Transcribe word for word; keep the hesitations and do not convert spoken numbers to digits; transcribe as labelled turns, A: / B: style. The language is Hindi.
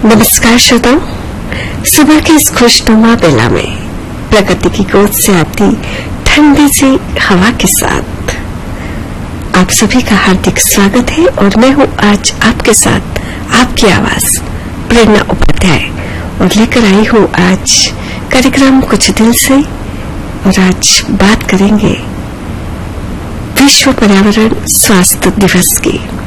A: नमस्कार श्रोताओं, सुबह की इस खुशनुमा बेला में प्रकृति की गोद से आती ठंडी सी हवा के साथ आप सभी का हार्दिक स्वागत है। और मैं हूँ आज आपके साथ आपकी आवाज प्रेरणा उपाध्याय और लेकर आई हूँ आज कार्यक्रम कुछ दिल से। और आज बात करेंगे विश्व पर्यावरण स्वास्थ्य दिवस की।